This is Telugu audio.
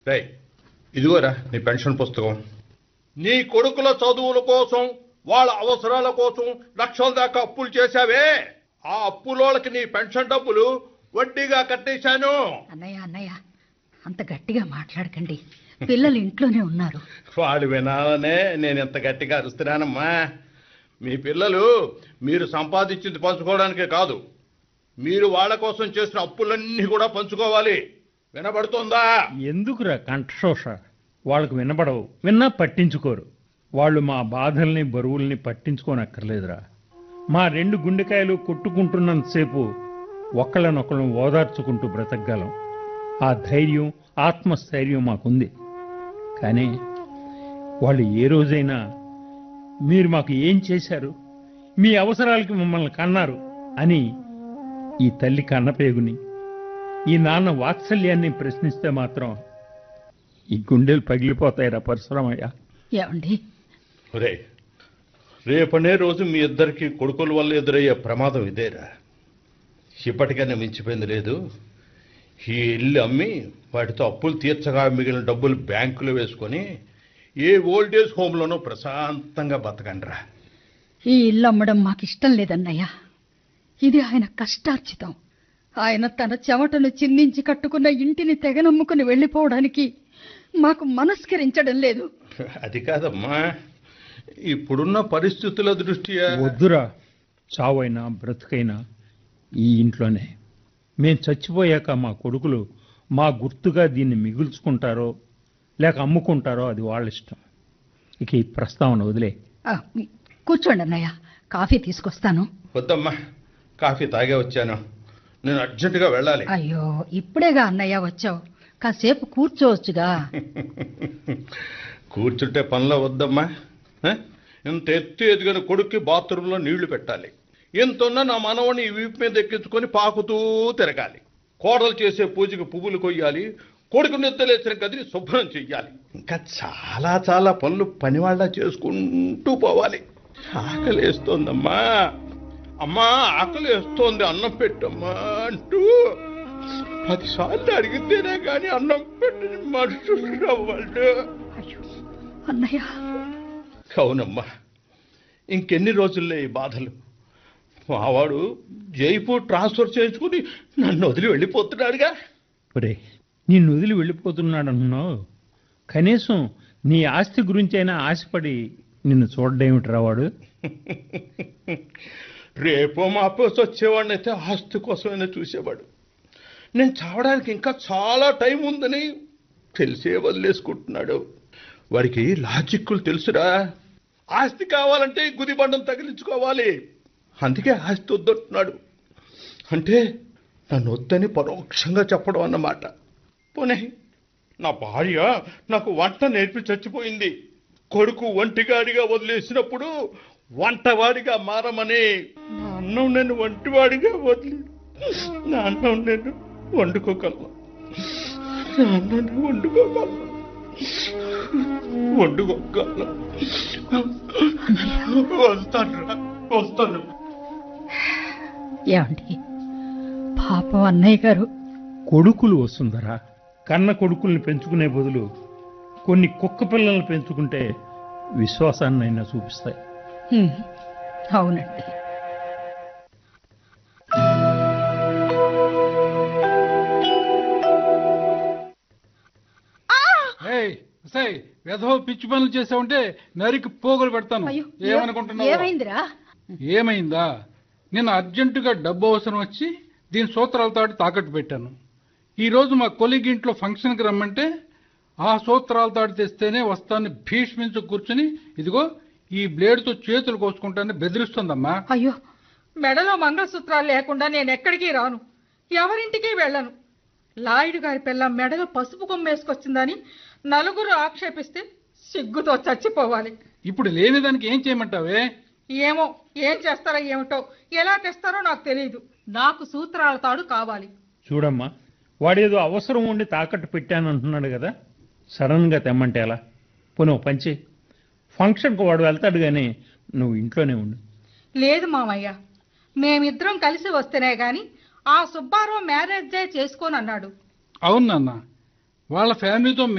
రేయ్, ఇదిగోరా నీ పెన్షన్ పుస్తకం. నీ కొడుకుల చదువుల కోసం, వాళ్ళ అవసరాల కోసం లక్షల దాకా అప్పులు చేశావే, ఆ అప్పులోళ్ళకి నీ పెన్షన్ డబ్బులు వడ్డీగా కట్టేశాను. అన్నయ్య అంత గట్టిగా మాట్లాడకండి, పిల్లలు ఇంట్లోనే ఉన్నారు. వాడు వినాలనే నేను ఇంత గట్టిగా అరుస్తున్నానమ్మా. మీ పిల్లలు మీరు సంపాదించింది పంచుకోవడానికే కాదు, మీరు వాళ్ళ కోసం చేసిన అప్పులన్నీ కూడా పంచుకోవాలి. వినబడుతోందా? ఎందుకురా కంఠశోష? వాళ్ళకు వినబడవు, విన్నా పట్టించుకోరు. వాళ్ళు మా బాధల్ని బరువుల్ని పట్టించుకోనక్కర్లేదురా. మా 2 గుండెకాయలు కొట్టుకుంటున్నంతసేపు ఒకళ్ళనొకళ్ళం ఓదార్చుకుంటూ బ్రతకగలం. ఆ ధైర్యం, ఆత్మస్థైర్యం మాకుంది. కానీ వాళ్ళు ఏ రోజైనా మీరు మాకు ఏం చేశారు, మీ అవసరాలకి మమ్మల్ని కన్నారు అని ఈ తల్లి కన్నపేగుని, ఈ నాన్న వాత్సల్యాన్ని ప్రశ్నిస్తే మాత్రం ఈ గుండెలు పగిలిపోతాయిరా పరశురామయ్య. ఏమండి, రేపనే రోజు మీ ఇద్దరికి కొడుకుల వల్ల ఎదురయ్యే ప్రమాదం ఇదేరా. ఇప్పటికైనా మించిపోయింది లేదు. ఈ ఇల్లు అమ్మి వాటితో అప్పులు తీర్చగా మిగిలిన డబ్బులు బ్యాంకులో వేసుకొని ఏ ఓల్డేజ్ హోమ్లోనూ ప్రశాంతంగా బతకండిరా. ఈ ఇల్లు అమ్మడం మాకిష్టం లేదన్నయ్య. ఇది ఆయన కష్టార్జితం. ఆయన తన చెమటను చిందించి కట్టుకున్న ఇంటిని తెగనమ్ముకుని వెళ్ళిపోవడానికి మాకు మనస్కరించడం లేదు. అది కాదమ్మా, ఇప్పుడున్న పరిస్థితుల దృష్ట్యా. వద్దురా, చావైనా బ్రతుకైనా ఈ ఇంట్లోనే. మేం చచ్చిపోయాక మా కొడుకులు మా గుర్తుగా దీన్ని మిగుల్చుకుంటారో లేక అమ్ముకుంటారో అది వాళ్ళ ఇష్టం. ఇక ఈ ప్రస్తావన వదిలే. కూర్చోండి అన్నయ్య, కాఫీ తీసుకొస్తాను. వద్దమ్మా, కాఫీ తాగే వచ్చాను, నేను అర్జెంటుగా వెళ్ళాలి. అయ్యో, ఇప్పుడేగా అన్నయ్య వచ్చావు, కాసేపు కూర్చోవచ్చుగా. కూర్చుంటే పనిలో వద్దమ్మా. ఇంత ఎత్తు ఎదిగిన కొడుక్కి బాత్రూంలో నీళ్లు పెట్టాలి, ఎంతున్నా నా మనవని వీపు మీద ఎక్కించుకొని పాకుతూ తిరగాలి. కోడలు చేసే పూజకి పువ్వులు కొయ్యాలి, కొడుకు నిద్రలేసిన గదిని శుభ్రం చెయ్యాలి. ఇంకా చాలా చాలా పనులు పనివాళ్ళ చేసుకుంటూ పోవాలి. ఆకలేస్తోందమ్మా, అమ్మా ఆకలేస్తోంది, అన్నం పెట్టమ్మా అంటూ 10 సార్లు అడిగితేనే కానీ అన్నం పెట్టని మనుషులు వాళ్ళు. అన్నయ్య, అవునమ్మా, ఇంకెన్ని రోజుల్లో ఈ బాధలు. మావాడు జైపూర్ ట్రాన్స్ఫర్ చేయించుకుని నన్ను వదిలి వెళ్ళిపోతున్నాడుగా. ఒరే, నిన్ను వదిలి వెళ్ళిపోతున్నాడన్నావు, కనీసం నీ ఆస్తి గురించైనా ఆశపడి నిన్ను చూడడేమిట్రా వాడు? రేపో మాపోసి వచ్చేవాడిని అయితే ఆస్తి కోసమైనా చూసేవాడు. నేను చావడానికి ఇంకా చాలా టైం ఉందని తెలిసే వదిలేసుకుంటున్నాడు. వాడికి లాజిక్కులు తెలుసురా. ఆస్తి కావాలంటే గుదిబండం తగిలించుకోవాలి, అందుకే ఆస్తి వద్దంటున్నాడు. అంటే నన్ను వద్దని పరోక్షంగా చెప్పడం అన్నమాట. పోనీ నా భార్య నాకు వంట నేర్పి చచ్చిపోయింది. కొడుకు ఒంటిగాడిగా వదిలేసినప్పుడు వంటవాడిగా మారమని నా అన్నం నేను వంటివాడిగా వదిలి నా అన్నం నేను వండుకోగలను, నా అన్నం వండుకోగలను. వస్తాను. ఏమండి, పాపం అన్నయ్య గారు. కొడుకులు వస్తుందరా, కన్న కొడుకుల్ని పెంచుకునే బదులు కొన్ని కుక్క పిల్లల్ని పెంచుకుంటే విశ్వాసాన్నైనా చూపిస్తాయి. అవునండి. వెధవ పిచ్చి పనులు చేసావుంటే నరికి పోగులు పెడతాను. ఏమనుకుంటున్నావు? ఏమైందిరా? ఏమైందా? నేను అర్జెంటుగా డబ్బు అవసరం వచ్చి దీని సూత్రాలతో తాకట్టు పెట్టాను. ఈరోజు మా కొలిగి ఇంట్లో ఫంక్షన్కి రమ్మంటే ఆ సూత్రాలతో తెస్తేనే వస్తాను భీష్మించు కూర్చుని ఇదిగో ఈ బ్లేడ్తో చేతులు కోసుకుంటానని బెదిరిస్తుందమ్మా. అయ్యో, మెడలో మంగళసూత్రాలు లేకుండా నేను ఎక్కడికి రాను, ఎవరింటికి వెళ్ళను. లాయుడు గారి పిల్ల మెడలో పసుపు కొమ్మేసుకొచ్చిందని నలుగురు ఆక్షేపిస్తే సిగ్గుతో చచ్చిపోవాలి. ఇప్పుడు లేని దానికి ఏం చేయమంటావే? ఏమో, ఏం చేస్తారో ఏమిటో, ఎలా తెస్తారో నాకు తెలియదు. నాకు సూత్రాల తాడు కావాలి. చూడమ్మా, వాడేదో అవసరం ఉండి తాకట్టు పెట్టానంటున్నాడు కదా, సడన్ గా తెమ్మంటే ఎలా? పోనీ పంచి ఫంక్షన్కు వాడు వెళ్తాడు గాని నువ్వు ఇంట్లోనే ఉండు. లేదు మామయ్య, మేమిద్దరం కలిసి వస్తేనే గాని ఆ సుబ్బారావు మ్యారేజ్ డే చేసుకోనన్నాడు. అవును నాన్న, వాళ్ళ ఫ్యామిలీతో